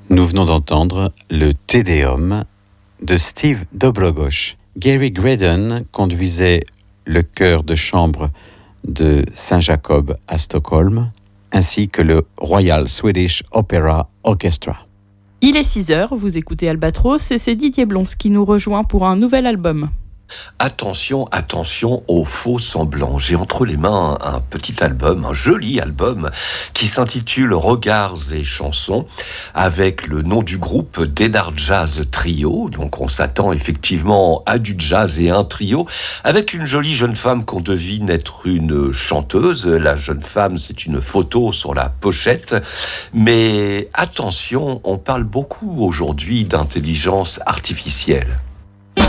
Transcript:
Nous venons d'entendre le Te Deum de Steve Dobrogosz. Gary Graydon conduisait le chœur de chambre de Saint-Jacob à Stockholm, ainsi que le Royal Swedish Opera Orchestra. Il est 6h, vous écoutez Albatros et c'est Didier Blons qui nous rejoint pour un nouvel album. Attention, attention aux faux semblants. J'ai entre les mains un petit album, un joli album qui s'intitule Regards et chansons avec le nom du groupe Denard Jazz Trio. Donc on s'attend effectivement à du jazz et un trio avec une jolie jeune femme qu'on devine être une chanteuse. La jeune femme, c'est une photo sur la pochette. Mais attention, on parle beaucoup aujourd'hui d'intelligence artificielle.